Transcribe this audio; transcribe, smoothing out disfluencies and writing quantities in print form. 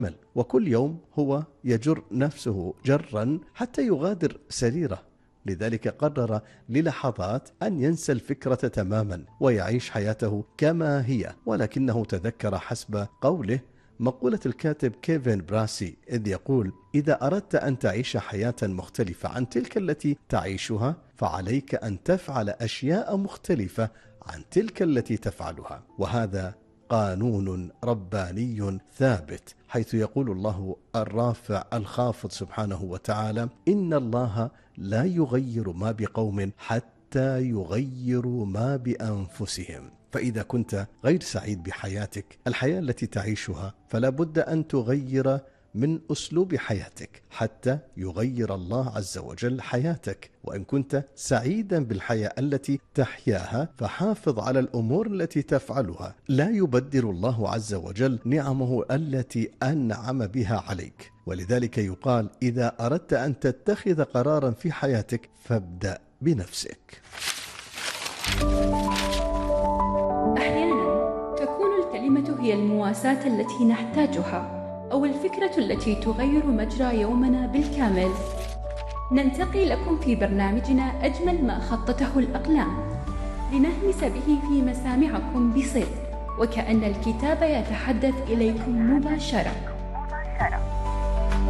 وكل يوم هو يجر نفسه جرا حتى يغادر سريره. لذلك قرر للحظات أن ينسى الفكرة تماما ويعيش حياته كما هي، ولكنه تذكر حسب قوله مقولة الكاتب كيفن براسي إذ يقول: إذا أردت أن تعيش حياة مختلفة عن تلك التي تعيشها فعليك أن تفعل أشياء مختلفة عن تلك التي تفعلها. وهذا قانون رباني ثابت، حيث يقول الله الرافع الخافض سبحانه وتعالى: إن الله لا يغير ما بقوم حتى يغيروا ما بأنفسهم. فإذا كنت غير سعيد بحياتك، الحياة التي تعيشها، فلا بد أن تغير من أسلوب حياتك حتى يغير الله عز وجل حياتك. وإن كنت سعيدا بالحياة التي تحياها فحافظ على الأمور التي تفعلها. لا يبدل الله عز وجل نعمه التي أنعم بها عليك. ولذلك يقال: إذا أردت أن تتخذ قرارا في حياتك فابدأ بنفسك. أحيانا تكون الكلمة هي المواساة التي نحتاجها، أو الفكرة التي تغير مجرى يومنا بالكامل. ننتقي لكم في برنامجنا أجمل ما خطته الأقلام، لنهمس به في مسامعكم بصدق، وكأن الكتاب يتحدث إليكم مباشرة.